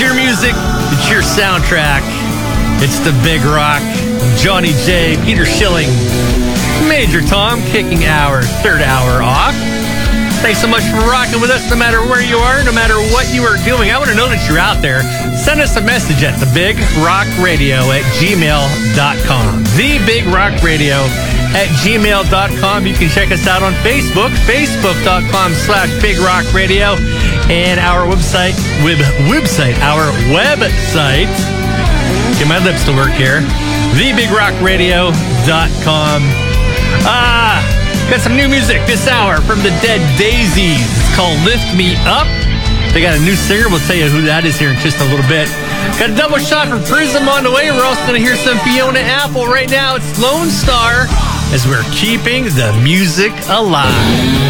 your music. It's your soundtrack. It's the Big Rock. Johnny J, Peter Schilling, Major Tom, kicking our third hour off. Thanks so much for rocking with us no matter where you are, no matter what you are doing. I want to know that you're out there. Send us a message at thebigrockradio@gmail.com. thebigrockradio@gmail.com. You can check us out on Facebook, facebook.com/bigrockradio. And our website, get my lips to work here, thebigrockradio.com. Got some new music this hour from the Dead Daisies. It's called Lift Me Up. They got a new singer. We'll tell you who that is here in just a little bit. Got a double shot from Prism on the way. We're also going to hear some Fiona Apple. Right now, it's Lone Star as we're keeping the music alive.